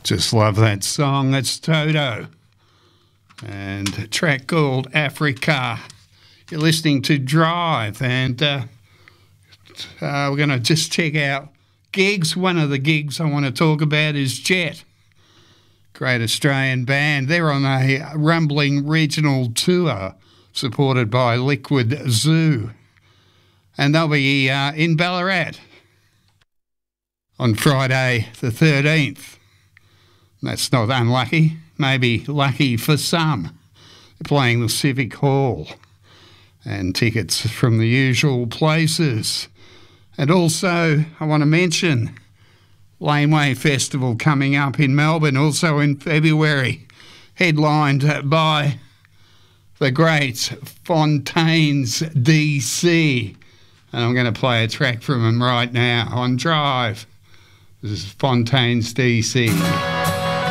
Just love that song. That's Toto. And a track called Africa. You're listening to Drive, and we're going to just check out gigs. One of the gigs I want to talk about is Jet. Great Australian band. They're on a rumbling regional tour supported by Liquid Zoo. And they'll be in Ballarat on Friday the 13th. That's not unlucky, maybe lucky for some. They're playing the Civic Hall, and tickets from the usual places. And also, I want to mention Laneway Festival coming up in Melbourne, also in February, headlined by the great Fontaines DC. And I'm going to play a track from them right now on Drive. This is Fontaines DC.